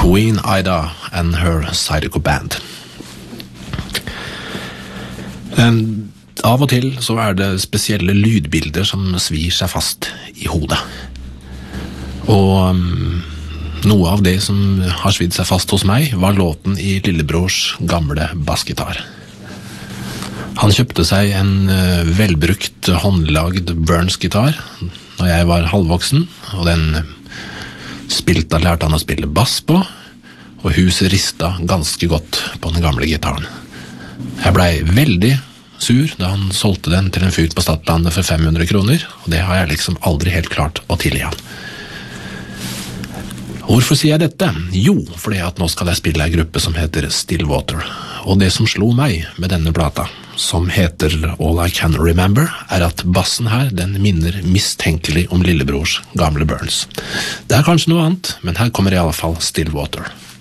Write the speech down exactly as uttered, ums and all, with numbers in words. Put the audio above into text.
Queen Ida and her Zydeco Band. Um, av og til så er det spesielle lydbilder som svir seg fast i hodet. Og um, noe av det som har svidd seg fast hos meg var låten i lillebrors gamle bassgitar. Han kjøpte seg en uh, velbrukt håndlagd Burns-gitar når jeg var halvvoksen, og den spilte, lærte han å spille bass på, og huset rista ganske godt på den gamle gitaren. Jeg blei veldig sur da han solgte den til en fyr på Stadlandet for fem hundre kroner, og det har jeg liksom aldri helt klart å tilgi han. Hvorfor sier jeg dette? Jo, fordi at nå skal jeg spille en gruppe som heter Stillwater, og det som slo meg med denne plata, som heter All I Can Remember, er at bassen her, den minner mistenkelig om lillebrors gamle Burns. Det er kanskje noe annet, men her kommer i alle fall Stillwater.